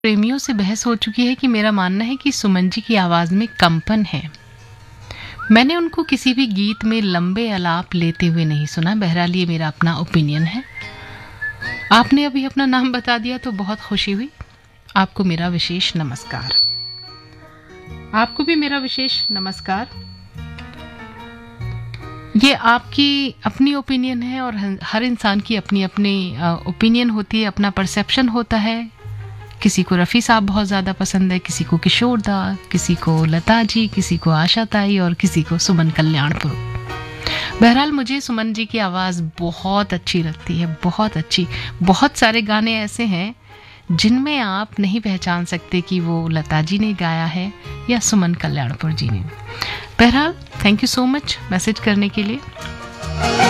प्रेमियों से बहस हो चुकी है कि मेरा मानना है कि सुमन जी की आवाज़ में कंपन है। मैंने उनको किसी भी गीत में लंबे आलाप लेते हुए नहीं सुना। बहरहाल ये मेरा अपना ओपिनियन है। आपने अभी अपना नाम बता दिया तो बहुत खुशी हुई। आपको मेरा विशेष नमस्कार। आपको भी मेरा विशेष नमस्कार। ये आपकी अपनी ओपिनियन है और हर इंसान की अपनी अपनी ओपिनियन होती है, अपना परसेप्शन होता है। किसी को रफ़ी साहब बहुत ज़्यादा पसंद है, किसी को किशोर दा, किसी को लता जी, किसी को आशा ताई और किसी को सुमन कल्याणपुर। बहरहाल मुझे सुमन जी की आवाज़ बहुत अच्छी लगती है, बहुत अच्छी। बहुत सारे गाने ऐसे हैं जिनमें आप नहीं पहचान सकते कि वो लता जी ने गाया है या सुमन कल्याणपुर जी ने। बहरहाल thank you so much message करने के लिए।